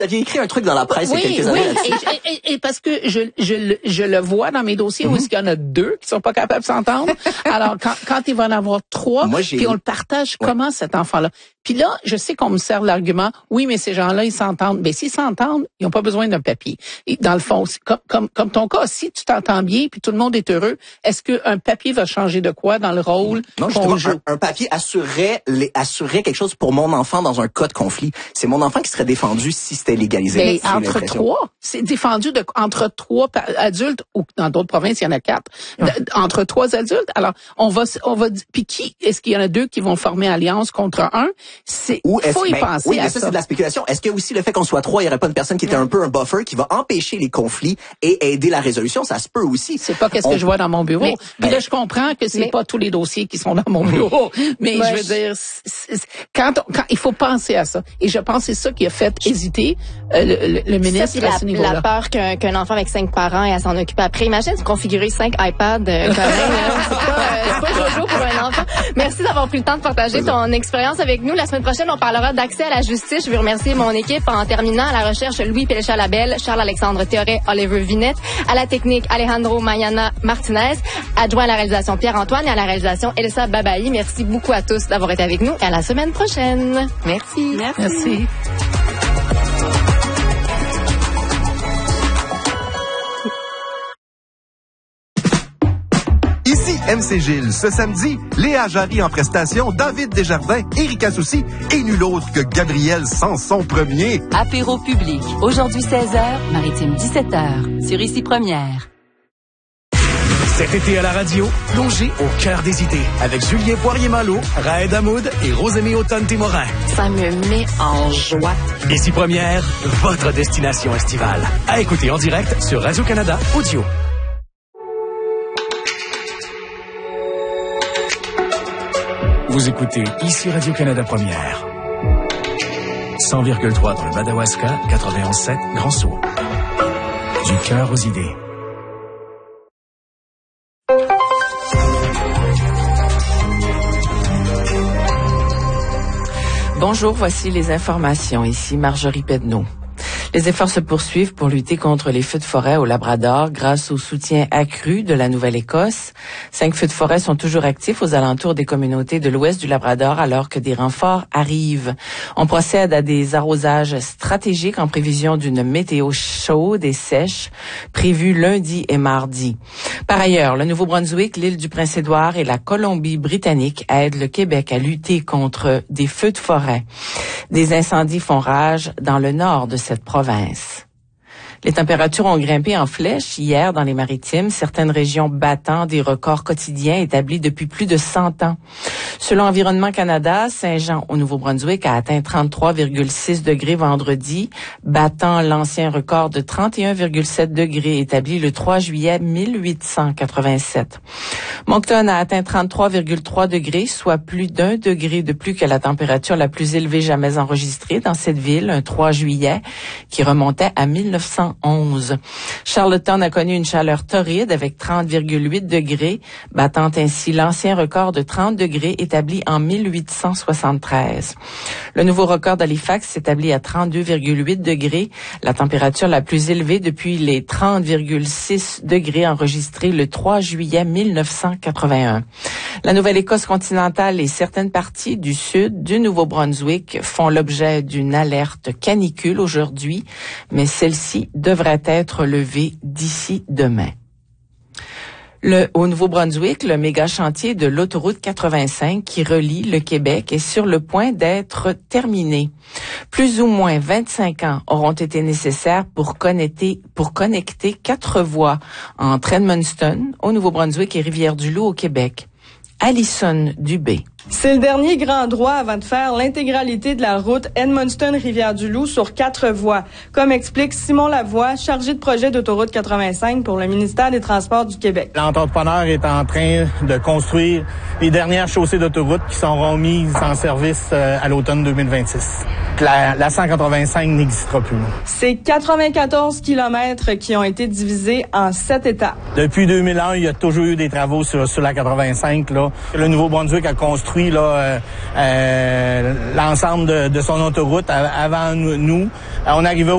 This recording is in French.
Vous aviez écrit un truc dans la presse il y a quelques années là-dessus. Et parce que je le vois dans mes dossiers où il y en a 2 qui sont pas capables de s'entendre. Alors, quand il va en avoir 3, puis on le partage, comment cet enfant-là? Puis là, je sais qu'on me sert l'argument, oui, mais ces gens-là, ils s'entendent. Mais s'ils s'entendent, ils n'ont pas besoin d'un papier. Et dans le fond, comme ton cas, si tu t'entends bien, puis tout le monde est heureux, est-ce qu'un papier va changer de quoi dans le rôle qu'on joue? Un papier assurerait quelque chose pour mon enfant dans un cas de conflit. C'est mon enfant qui serait défendu si c'était légalisé. Mais entre 3, c'est défendu entre 3 adultes, ou dans d'autres provinces, il y en a 4. Entre 3 adultes. Alors, on va, puis qui, est-ce qu'il y en a 2 qui vont former alliance contre un? Faut y penser oui, à mais ça, c'est de la spéculation. Est-ce que aussi le fait qu'on soit 3, il n'y aurait pas une personne qui était un peu un buffer qui va empêcher les conflits et aider la résolution? Ça se peut aussi. C'est pas qu'est-ce que je vois dans mon bureau. Puis là, je comprends que c'est pas tous les dossiers qui sont dans mon bureau. Mais je veux dire, quand il faut penser à ça. Et je pense que c'est ça qui a fait hésiter le ministre à ce niveau-là. La peur qu'un enfant avec 5 parents ait à s'en occuper après. Imagine se configurer 5 iPads quand même. C'est pas jojo pour un enfant. Merci d'avoir pris le temps de partager ton expérience avec nous. La semaine prochaine, on parlera d'accès à la justice. Je veux remercier mon équipe en terminant. À la recherche, Louis Pélécha-Labelle, Charles-Alexandre Théoret, Oliver Vinette. À la technique, Alejandro Mayana Martinez. Adjoint à la réalisation, Pierre-Antoine. Et à la réalisation, Elsa Babaï. Merci beaucoup à tous d'avoir été avec nous. Et à la semaine prochaine. Merci. Merci. Ici MC Gilles. Ce samedi, Léa Jarry en prestation, David Desjardins, Éric Assouci et nul autre que Gabriel Sanson Premier. Apéro public. Aujourd'hui 16h, Maritime 17h. Sur Ici Première. Cet été à la radio, plongez au cœur des idées avec Julien Poirier-Malo, Raed Hamoud et Rosemée Automne-Témorin. Ça me met en joie. Ici Première, votre destination estivale. À écouter en direct sur Radio-Canada Audio. Vous écoutez Ici Radio-Canada Première. 100,3 dans le Madawaska, 91,7 Grand-Sault. Du cœur aux idées. Bonjour, voici les informations. Ici Marjorie Pedneau. Les efforts se poursuivent pour lutter contre les feux de forêt au Labrador grâce au soutien accru de la Nouvelle-Écosse. 5 feux de forêt sont toujours actifs aux alentours des communautés de l'ouest du Labrador alors que des renforts arrivent. On procède à des arrosages stratégiques en prévision d'une météo chaude et sèche prévue lundi et mardi. Par ailleurs, le Nouveau-Brunswick, l'île du Prince-Édouard et la Colombie-Britannique aident le Québec à lutter contre des feux de forêt. Des incendies font rage dans le nord de cette province. Les températures ont grimpé en flèche hier dans les Maritimes, certaines régions battant des records quotidiens établis depuis plus de 100 ans. Selon Environnement Canada, Saint-Jean au Nouveau-Brunswick a atteint 33,6 degrés vendredi, battant l'ancien record de 31,7 degrés établi le 3 juillet 1887. Moncton a atteint 33,3 degrés, soit plus d'1 degré de plus que la température la plus élevée jamais enregistrée dans cette ville, un 3 juillet, qui remontait à 1911. Charlottetown a connu une chaleur torride avec 30,8 degrés, battant ainsi l'ancien record de 30 degrés établi en 1873. Le nouveau record d'Halifax s'établit à 32,8 degrés, la température la plus élevée depuis les 30,6 degrés enregistrés le 3 juillet 1981. La Nouvelle-Écosse continentale et certaines parties du sud du Nouveau-Brunswick font l'objet d'une alerte canicule aujourd'hui, mais celle-ci devrait être levée d'ici demain. Au Nouveau-Brunswick, le méga chantier de l'autoroute 85 qui relie le Québec est sur le point d'être terminé. Plus ou moins 25 ans auront été nécessaires pour connecter 4 voies entre Edmundston, au Nouveau-Brunswick et Rivière-du-Loup au Québec. Alison Dubé. C'est le dernier grand droit avant de faire l'intégralité de la route Edmundston-Rivière-du-Loup sur 4 voies, comme explique Simon Lavoie, chargé de projet d'autoroute 85 pour le ministère des Transports du Québec. L'entrepreneur est en train de construire les dernières chaussées d'autoroute qui seront mises en service à l'automne 2026. La 185 n'existera plus. C'est 94 kilomètres qui ont été divisés en 7 étapes. Depuis 2001, il y a toujours eu des travaux sur la 85. Là. Le Nouveau-Brunswick a construit l'ensemble de son autoroute avant nous. On arrivait